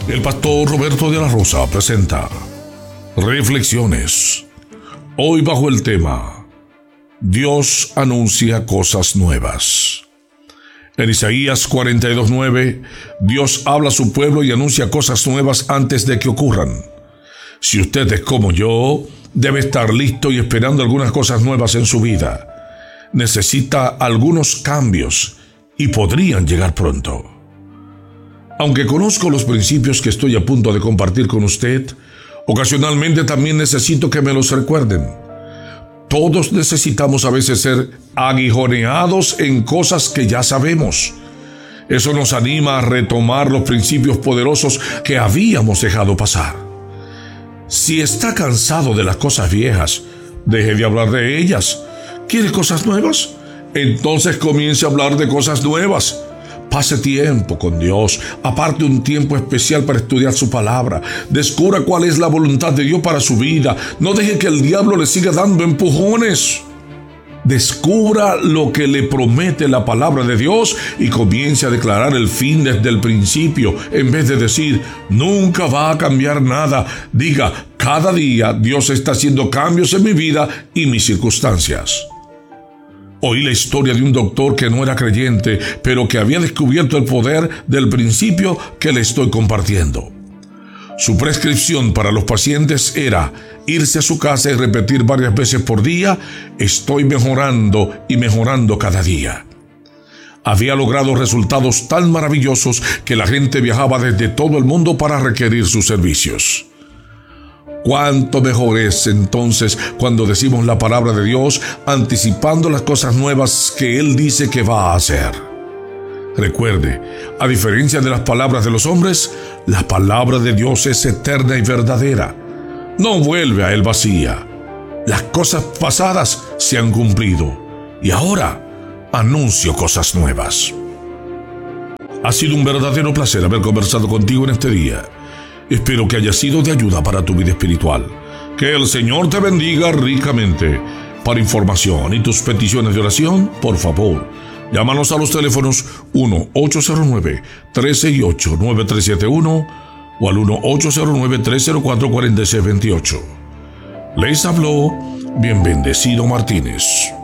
El pastor Roberto de la Rosa presenta Reflexiones. Hoy bajo el tema Dios anuncia cosas nuevas. En Isaías 42:9, Dios habla a su pueblo y anuncia cosas nuevas antes de que ocurran. Si usted es como yo, debe estar listo y esperando algunas cosas nuevas en su vida. Necesita algunos cambios y podrían llegar pronto. Aunque conozco los principios que estoy a punto de compartir con usted, ocasionalmente también necesito que me los recuerden. Todos necesitamos a veces ser aguijoneados en cosas que ya sabemos. Eso nos anima a retomar los principios poderosos que habíamos dejado pasar. Si está cansado de las cosas viejas, deje de hablar de ellas. ¿Quiere cosas nuevas? Entonces comience a hablar de cosas nuevas. Pase tiempo con Dios, aparte un tiempo especial para estudiar su palabra. Descubra cuál es la voluntad de Dios para su vida. No deje que el diablo le siga dando empujones. Descubra lo que le promete la palabra de Dios y comience a declarar el fin desde el principio. En vez de decir, nunca va a cambiar nada, diga, cada día Dios está haciendo cambios en mi vida y mis circunstancias. Oí la historia de un doctor que no era creyente, pero que había descubierto el poder del principio que le estoy compartiendo. Su prescripción para los pacientes era irse a su casa y repetir varias veces por día, estoy mejorando y mejorando cada día. Había logrado resultados tan maravillosos que la gente viajaba desde todo el mundo para requerir sus servicios. Cuánto mejor es entonces cuando decimos la palabra de Dios anticipando las cosas nuevas que Él dice que va a hacer. Recuerde, a diferencia de las palabras de los hombres, la palabra de Dios es eterna y verdadera. No vuelve a Él vacía. Las cosas pasadas se han cumplido y ahora anuncio cosas nuevas. Ha sido un verdadero placer haber conversado contigo en este día. Espero que haya sido de ayuda para tu vida espiritual. Que el Señor te bendiga ricamente. Para información y tus peticiones de oración, por favor, llámanos a los teléfonos 1-809-368-9371 o al 1-809-304-4628. Les habló Bien Bendecido Martínez.